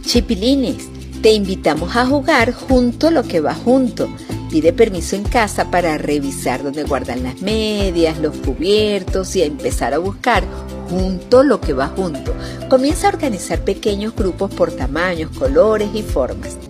Chipilines, te invitamos a jugar junto lo que va junto. Pide permiso en casa para revisar dónde guardan las medias, los cubiertos y a empezar a buscar junto lo que va junto. Comienza a organizar pequeños grupos por tamaños, colores y formas.